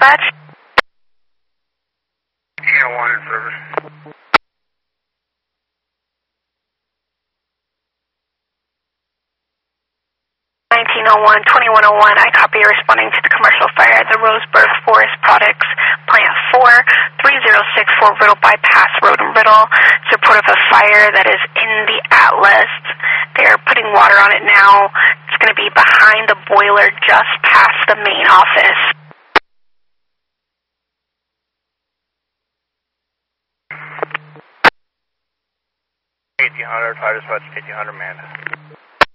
dispatch? 1801 in service. 1901, 2101, I copy you responding to the commercial fire at the Roseburg Forest Products Plant 4, 3064 Riddle Bypass Road in Riddle. It's a report of a fire that is in the Atlas. They're putting water on it now. It's going to be behind the boiler just past the main office. 1800, fire dispatch, 1800 man.